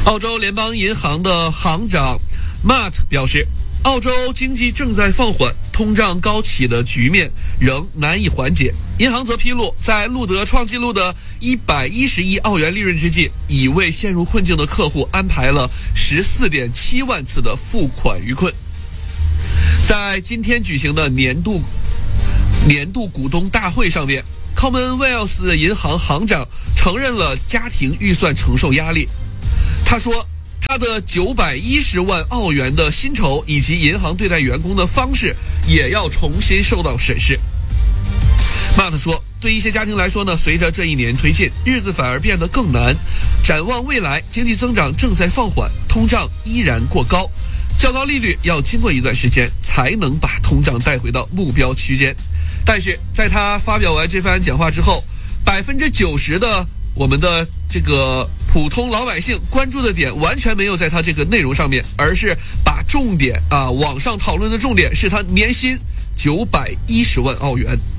澳洲联邦银行的行长 Matt 表示，澳洲经济正在放缓，通胀高企的局面仍难以缓解。银行则披露，在录得创纪录的110亿澳元利润之际，已为陷入困境的客户安排了14.7万次的付款纾困。在今天举行的年度股东大会上面， Commonwealth 银行行长承认了家庭预算承受压力。他说，他的910万澳元的薪酬以及银行对待员工的方式也要重新受到审视。Matt 说，对一些家庭来说呢，随着这一年推进，日子反而变得更难。展望未来，经济增长正在放缓，通胀依然过高，较高利率要经过一段时间才能把通胀带回到目标区间。但是在他发表完这番讲话之后，90%的我们的这个普通老百姓关注的点完全没有在他这个内容上面，而是把重点网上讨论的重点是他年薪910万澳元。